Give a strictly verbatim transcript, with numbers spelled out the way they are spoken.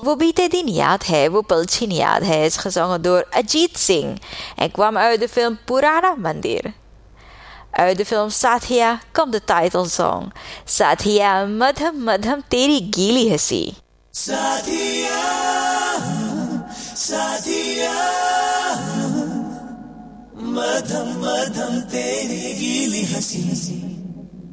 wo बीते दिन yaad hai, wo pulchin yaad hai, is gezongen door Ajit Singh en kwam uit de film Purana Mandir. Uit de film Satya komt de titelsong. Satya madham madham teri gili hasi. Satya, Satya, madham madham teri gili hasi.